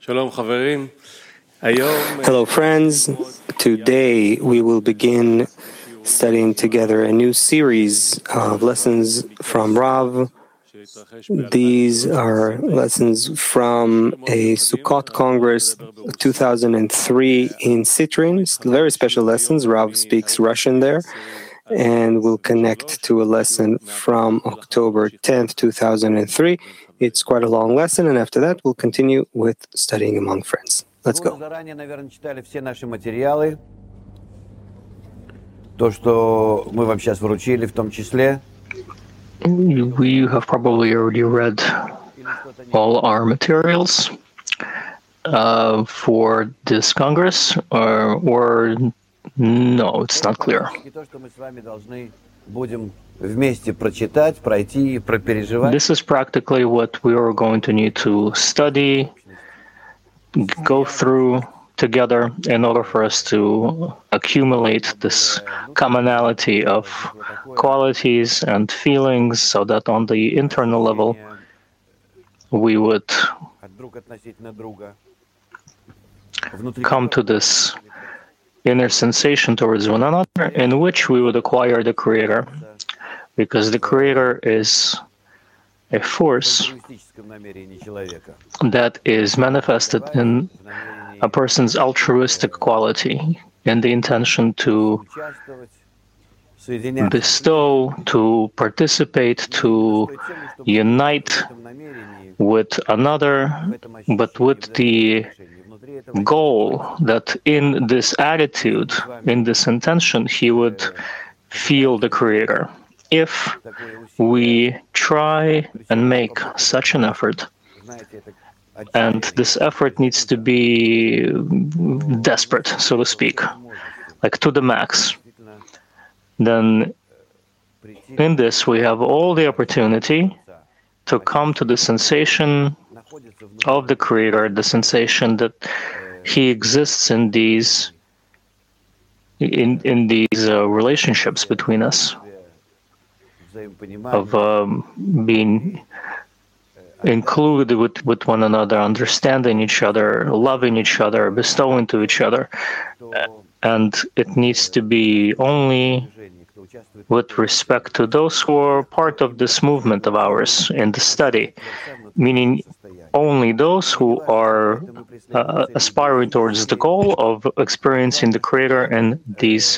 Hello, friends. Today we will begin studying together a new series of lessons from Rav. These are lessons from a Sukkot Congress 2003 in Citrin. Very special lessons. Rav speaks Russian there, and we'll connect to a lesson from October 10th, 2003. It's quite a long lesson, and after that we'll continue with studying among friends. Let's go. We have probably already read all our materials for this Congress, or no, it's not clear. This is practically what we are going to need to study, go through together in order for us to accumulate this commonality of qualities and feelings so that on the internal level we would come to this inner sensation towards one another in which we would acquire the Creator, because the Creator is a force that is manifested in a person's altruistic quality, in the intention to bestow, to participate, to unite with another, but with the goal that in this attitude, in this intention, he would feel the Creator. If we try and make such an effort, and this effort needs to be desperate, so to speak, like to the max, then in this we have all the opportunity to come to the sensation of the Creator, the sensation that He exists in these relationships between us, of being included with one another, understanding each other, loving each other, bestowing to each other. And it needs to be only with respect to those who are part of this movement of ours in the study, meaning only those who are aspiring towards the goal of experiencing the Creator and these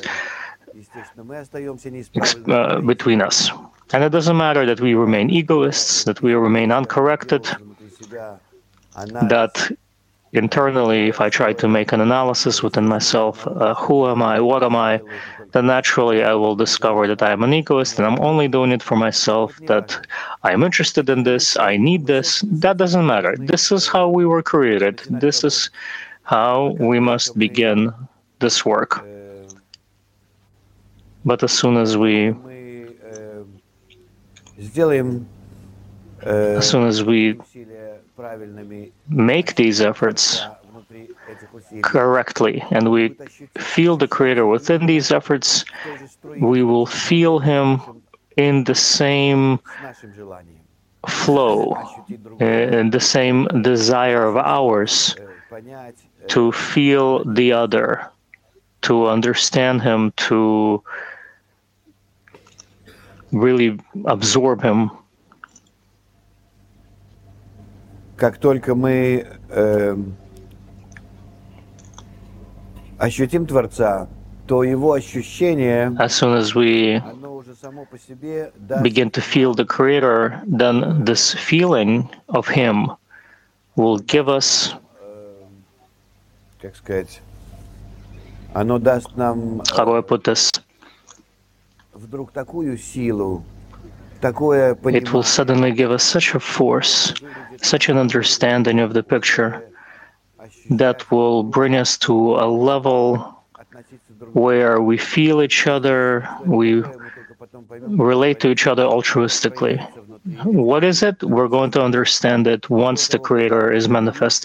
between us. And it doesn't matter that we remain egoists, that we remain uncorrected, that internally, if I try to make an analysis within myself, who am I, what am I, then naturally I will discover that I am an egoist and I'm only doing it for myself, that I am interested in this, I need this. That doesn't matter. This is how we were created. This is how we must begin this work. But as soon as we make these efforts correctly and we feel the Creator within these efforts, we will feel Him in the same flow, in the same desire of ours to feel the other, to understand Him, to really absorb Him. Как только мы ощутим Творца, то Его ощущение, as soon as we begin to feel the Creator, then this feeling of Him will give us, как сказать, оно даст нам, how do I put this? Вдруг такую силу, такое понимание. It will suddenly give us such a force, such an understanding of the picture that will bring us to a level where we feel each other, we relate to each other altruistically. What is it? We're going to understand it once the Creator is manifested.